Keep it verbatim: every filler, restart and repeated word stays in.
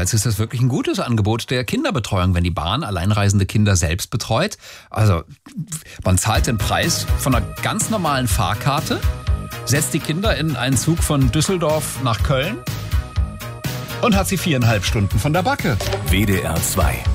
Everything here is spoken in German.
Andererseits ist das wirklich ein gutes Angebot der Kinderbetreuung, wenn die Bahn alleinreisende Kinder selbst betreut. Also man zahlt den Preis von einer ganz normalen Fahrkarte, setzt die Kinder in einen Zug von Düsseldorf nach Köln und hat sie viereinhalb Stunden von der Backe. W D R zwei